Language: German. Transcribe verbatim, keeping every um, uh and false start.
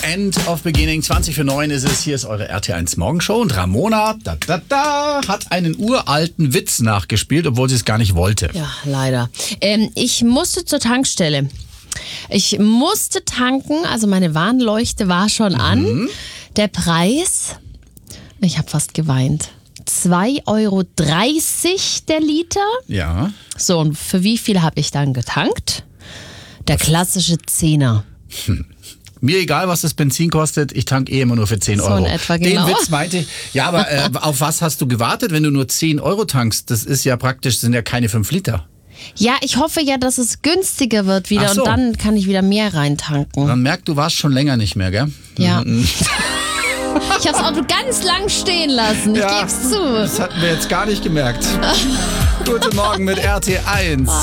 End of Beginning, zwanzig für neun ist es. Hier ist eure R T eins Morgenshow und Ramona da, da, da, hat einen uralten Witz nachgespielt, obwohl sie es gar nicht wollte. Ja, leider. Ähm, ich musste zur Tankstelle. Ich musste tanken, also meine Warnleuchte war schon an. Mhm. Der Preis, ich habe fast geweint. zwei Euro dreißig der Liter. Ja. So, und für wie viel habe ich dann getankt? Der klassische Zehner. Hm. Mir egal, was das Benzin kostet, ich tank eh immer nur für zehn So Euro. in etwa, genau. Den Witz meinte ich. Ja, aber äh, auf was hast du gewartet, wenn du nur zehn Euro tankst? Das ist ja praktisch, sind ja keine fünf Liter. Ja, ich hoffe ja, dass es günstiger wird wieder Ach so. und dann kann ich wieder mehr reintanken. Man merkt, du warst schon länger nicht mehr, gell? Ja. Mhm. Ich habe das Auto ganz lang stehen lassen, ich Ja, geb's zu. Das hatten wir jetzt gar nicht gemerkt. Guten Morgen mit R T eins.